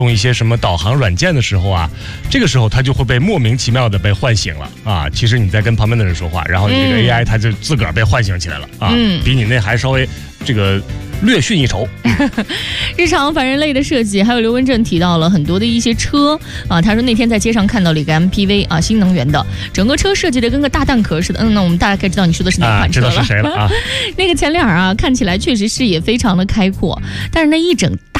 用一些什么导航软件的时候啊，这个时候它就会被莫名其妙的被唤醒了啊。其实你在跟旁边的人说话，然后你这个 AI 它就自个儿被唤醒起来了啊，比你那还稍微这个略逊一筹。 日常反人类的设计，还有刘文正提到了很多的一些车啊，他说那天在街上看到了一个 MPV 啊，新能源的，整个车设计的跟个大蛋壳似的。那我们大概知道你说的是哪款车了， 知道是谁了啊？ 那个前脸啊，看起来确实视野非常的开阔，但是那一整